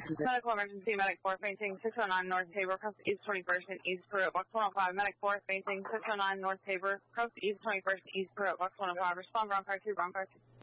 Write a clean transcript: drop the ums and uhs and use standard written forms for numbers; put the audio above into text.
Medical emergency, Medic 4 facing 609 North Tabor, cross East 21st and East Pruitt, box 105. Medic 4 facing 609 North Tabor, cross East 21st and East Pruitt, box 105. Respond, Bronco 2, Bronco 2.